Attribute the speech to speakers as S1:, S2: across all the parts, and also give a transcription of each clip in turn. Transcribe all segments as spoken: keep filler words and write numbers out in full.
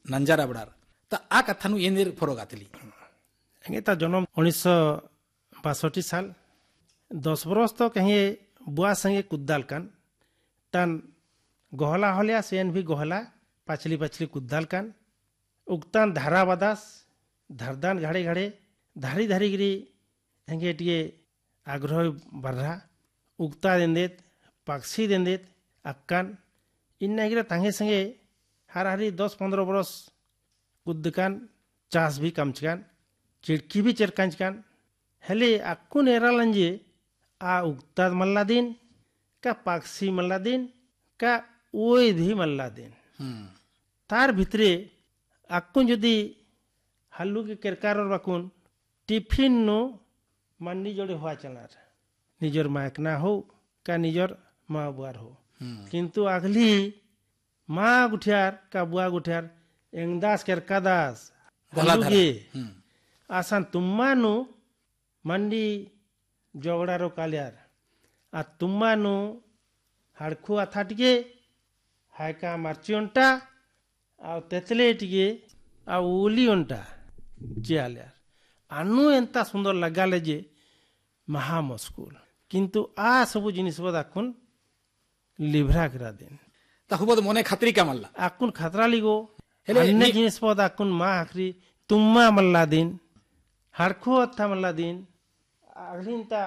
S1: नंजारा बड़ार ता आ कथा नु येनेर फरक आतली
S2: एंगे ता जन्म उन्नीस सौ बासठ साल दस बरस तो कहीं बुआ संगे कुद्दाल कान तान गहला हलिया सेन भी गहला पाचली पाचली कुद्दाल कान उगतान धारा बादास धारदान घाड़े घाड़े धारी धारी गिरी हेंगे टिए आग्रह बर्रा उगता देंदेत पाक्षी देंदेत अक्कान इन्ना गिरा तांगे संगे हर हरी दस पंद्रह बरस कुद्दकान चास भी कम चकान चिड़की भी चरकान हेले अक्कू नेरा लंजे आ उगता मल्ला दिन का पाक्षी मल्ला दिन का ओय भी मल्ला दिन तार भितरे अक्कू जदि हल्लू के केरकार बाकुन टिफिन नो मंडी जोड़े हुआ चलार निजर मायक ना हो का निजर माँ बुआर हो किंतु अगली माँ गुठियार का बुआ गुठियार एंगदास केरकादास हल्लूगे आसान तुम्मा नु मंडी जोगड़ारो कालियार आ तुम्मा नु हड़खु आथा टिके हायका मार्चियोंटा आ तेतले टिके आ उलियोंटा जियालियार आनु एंता सुंदर लगाले जे महा मुस्कुल किंतु आ सबु जिनिस बद आकुन लिभरा करा दिन
S1: ता हुबद मने खतरी का मल्ला
S2: आकुन खतरा लिगो अन्य जिनिस बद आकुन मा आखरी तुम्मा मल्ला दिन हड़खु अथा मल्ला दिन अगलिनता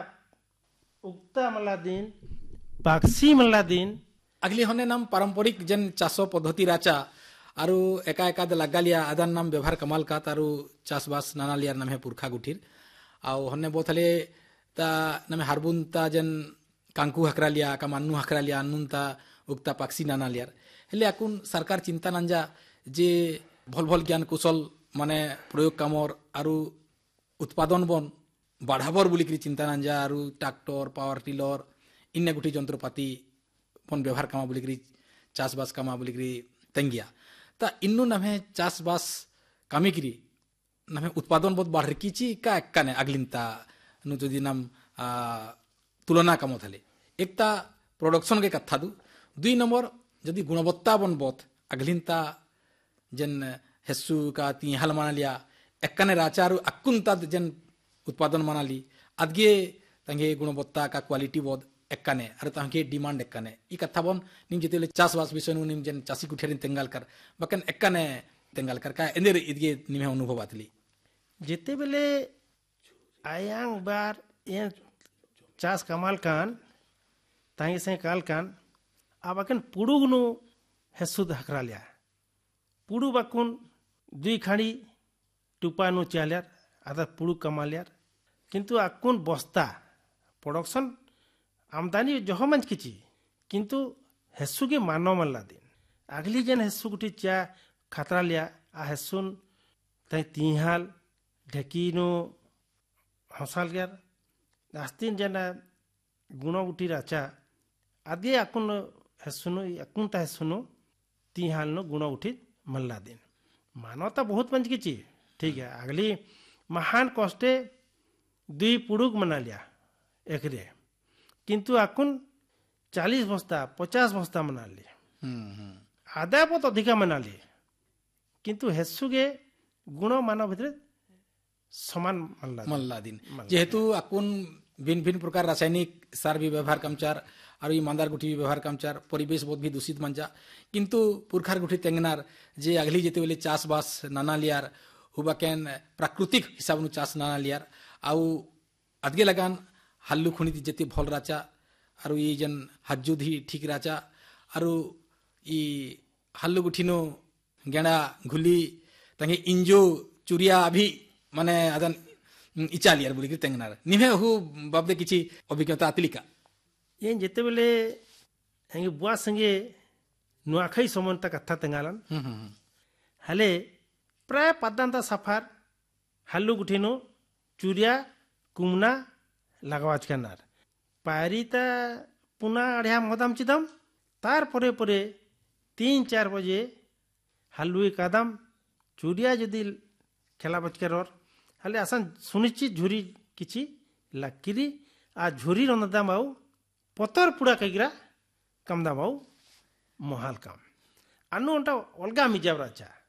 S2: उगता मल्ला दिन पाक्षी मल्ला दिन
S1: अगली होने नाम पारंपरिक जन चासो पद्धति राचा आरु एका एका दे लगालिया आदान नाम व्यवहार कमाल का तारु चासबास नाना लियार नाम है पुरखा गुठीर आउ होने बोथले ता नाम हारबुन ता जन कांकू हकरा लिया का मान्नू हकरा लिया अन्नुन ता उगता पाक्षी नाना लियार हेले आकुन सरकार चिंता नंजा जे भल भल ज्ञान कौशल माने प्रयोग कामर आरु उत्पादन बन बढ़ाबर बोलिकरी चिंता नंजा आरु ट्रैक्टर पावर टिलर इन्ने गुठी जंत्रपाति बन व्यवहार कामा बोलिकरी चासबास कामा बोलिकरी तेंगिया ता इन्नु नमे चासबास कामिकरी नमे उत्पादन बहुत बढ़ कीची का एक्काने अगलिनता नु जदि नाम तुलना कामो थाले एकता प्रोडक्शन के कथा दु दुई नंबर जदि गुणवत्ता बन बहुत अगलिनता जन हेसु का तिहाल मानालिया एक्काने राचारु अक्कुनता जन उत्पादन मानाली अदगे तंगे गुणवत्ता का क्वालिटी बहुत एक्काने अरे तंगे डिमांड एक्काने ई कथा बन निम जेतेले चासबास विषय नु निम जन चासी कुठेरिन तेंगाल कर बकन एक्काने तेंगाल कर का एंदेर इदगे निमे अनुभव आतली
S2: जेते बेले आयांग बार ये चास कमाल कान तांगे से काल कान आबाकन पुडुगनु हेसुद हकरालिया पुडु बाकुन दुई खाड़ी टुपानु चालियार आधा पुडु कमालियार किंतु आकुन बस्ता प्रोडक्शन आमदानी जहमंज किची किंतु हेसुगे मानो मल्ला दिन अगली जन हेसु गुटी चा खतरा लिया आ हेसुन तई तिहाल ढेकीनो हसाल गयार आस्तीन जना गुणो गुटी राचा आदि आकुन हेसुनो आकुन ता हेसुनो तिहाल नो गुणो गुटी मल्ला दिन मानवता बहुत मंज किची ठीक है अगली महान कष्टे दुई पुडुक मना लिया एकरे किंतु आकुन चालीस बस्ता पचास बस्ता मना लिए आदाय बहुत अधिका मना लिए किंतु हेसुगे गुण मानव भितर समान
S1: मल्ला दिन जेहेतु आकुन भिन्न भिन्न प्रकार रासायनिक सार भी व्यवहार कमचार और ये मांदार गुठी भी व्यवहार कमचार परिवेश बहुत भी दूषित मंजा किंतु पुरखार गुठी तेंगनार जे अगली जेते वेले चासबास नाना लियार हुबाकेन प्राकृतिक हिसाब नु चास नाना लियार आउ अदगे लगान हल्लू खुनी जेते भल राचा और ये जन हज्जुधी ठीक राचा और ये हल्लू गुठीनो गेंडा घुली तंगे इंजो चुरिया अभी माने आदन इचालियार बोली तेंगनार निमे हु बाबदे किछि अभिज्ञता आतलिका
S2: ये जेते बेले हेंगे बुआ संगे नुआखाई समन्ता कथा तेंगालन हले प्राय पदांता सफार हल्लू गुठीनो चुरिया कुमना लगावाच करनार पारिता पुना अढ़िया मदाम चिदम तार परे परे तीन चार बजे हल्लुई कादम चुरिया जदि खेला बचकर और हले आसान सुनिश्चित झुरी किछि लकीरी आ झुरी रंदाम आउ पतर पुड़ा कईरा कम दाम आउ महाल काम अनु अंटा अलगा मिजाब राचा